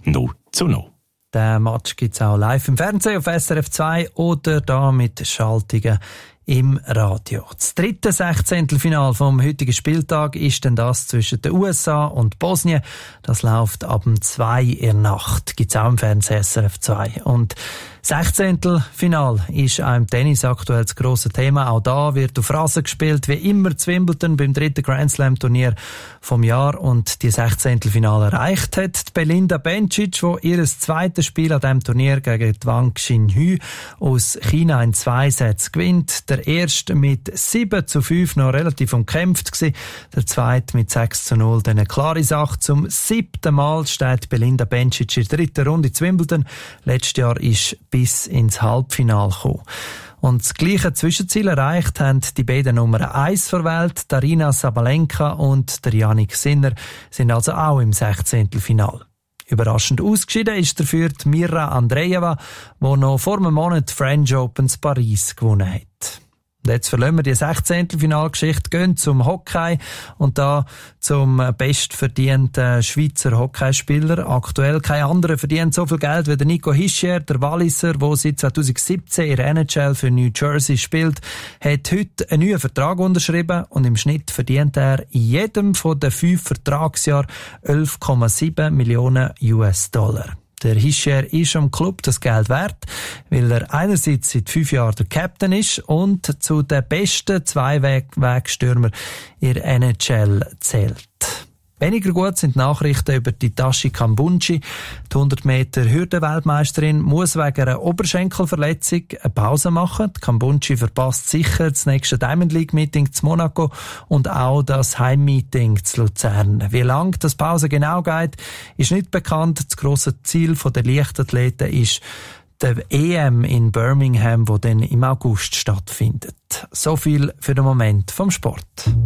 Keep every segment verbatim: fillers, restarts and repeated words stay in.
null zu null. Den Match gibt es auch live im Fernsehen auf S R F zwei oder da mit Schaltungen im Radio. Das dritte Sechzehntelfinal vom heutigen Spieltag ist denn das zwischen den U S A und Bosnien. Das läuft ab um zwei in der Nacht. Gibt es auch im Fernsehen S R F zwei. Und Sechzehntelfinal ist auch im Tennis aktuell das grosse Thema. Auch da wird auf Rasen gespielt, wie immer zu Wimbledon beim dritten Grand Slam Turnier vom Jahr. Und die Sechzehntelfinale erreicht hat die Belinda Bencic, die ihr zweites Spiel an diesem Turnier gegen Wang Xinyu aus China in zwei Sätzen gewinnt. Der erste mit sieben zu fünf noch relativ umkämpft gewesen. Der zweite mit sechs zu null dann eine klare Sache. Zum siebten Mal steht Belinda Bencic in der dritten Runde zu Wimbledon. Letztes Jahr ist bis ins Halbfinale gekommen. Und das gleiche Zwischenziel erreicht haben die beiden Nummer eins der Welt, Aryna Sabalenka und der Jannik Sinner, sind also auch im Sechzehntelfinale. Überraschend ausgeschieden ist dafür die Mirra Andreeva, die noch vor einem Monat French Open in Paris gewonnen hat. Und jetzt verlassen wir die Sechzehntelfinalgeschichte, gehen zum Hockey und da zum bestverdienten Schweizer Hockeyspieler. Aktuell kein anderer verdient so viel Geld wie der Nico Hischier, der Walliser, der seit zwanzig siebzehn in der N H L für New Jersey spielt, hat heute einen neuen Vertrag unterschrieben und im Schnitt verdient er in jedem von den fünf Vertragsjahren elf Komma sieben Millionen U S-Dollar. Der Hischier ist am Club das Geld wert, weil er einerseits seit fünf Jahren der Captain ist und zu den besten Zwei-Weg-Stürmer in der N H L zählt. Weniger gut sind die Nachrichten über die Tashi Kambundji. Die hundert Meter Hürdenweltmeisterin muss wegen einer Oberschenkelverletzung eine Pause machen. Die Kambundji verpasst sicher das nächste Diamond League Meeting zu Monaco und auch das Heimmeeting zu Luzern. Wie lang das Pause genau geht, ist nicht bekannt. Das grosse Ziel der Leichtathleten ist der E M in Birmingham, wo dann im August stattfindet. So viel für den Moment vom Sport.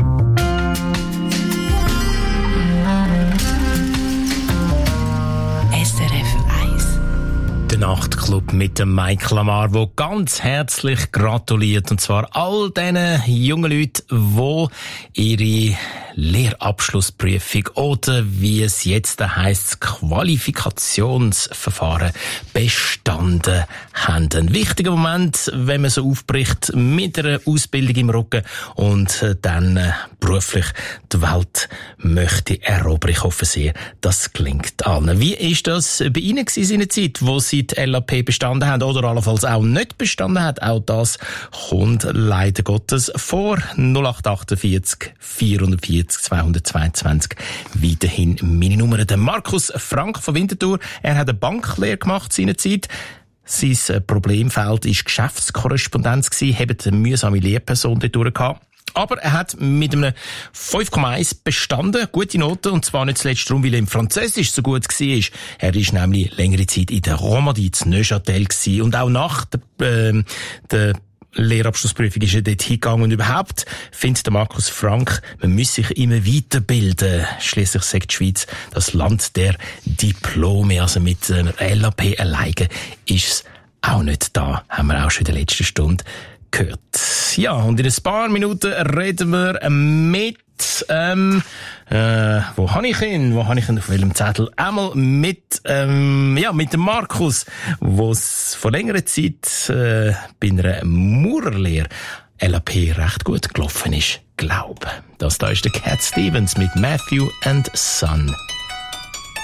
Der Nachtclub mit dem Mike Lamar, der ganz herzlich gratuliert. Und zwar all diesen jungen Leuten, die ihre Lehrabschlussprüfung oder wie es jetzt heisst, das Qualifikationsverfahren bestanden haben. Ein wichtiger Moment, wenn man so aufbricht mit einer Ausbildung im Rücken und dann beruflich die Welt möchte erobern. Ich hoffe sehr, das gelingt allen. Wie ist das bei Ihnen in seiner Zeit, wo Sie die L A P bestanden haben oder allenfalls auch nicht bestanden haben? Auch das kommt leider Gottes vor. null acht vierundachtzig vierhundertvierzig zweihundertzweiundzwanzig. Weiterhin meine Nummer. Der Markus Frank von Winterthur. Er hat eine Banklehre gemacht seinerzeit. Sein Problemfeld war Geschäftskorrespondenz gewesen, hat eine mühsame Lehrperson dort gehabt. Aber er hat mit einem fünf Komma eins bestanden, gute Note, und zwar nicht zuletzt darum, weil er im Französisch so gut war. Er war nämlich längere Zeit in der Romandie, in Neuchâtel gewesen, und auch nach der, äh, der Lehrabschlussprüfung ist er dort hingegangen. Und überhaupt findet der Markus Frank, man muss sich immer weiterbilden. Schliesslich sagt die Schweiz das Land der Diplome. Also mit einer L A P alleine ist es auch nicht da. Haben wir auch schon in der letzten Stunde gehört. Ja, und in ein paar Minuten reden wir mit ähm, äh, wo habe ich ihn? Wo habe ich ihn? Auf welchem Zettel? Einmal mit, ähm, ja, mit dem Markus, wo es vor längerer Zeit äh, bei einer Maurerlehre L A P recht gut gelaufen ist. Glaube. Das da ist der Cat Stevens mit Matthew and Son.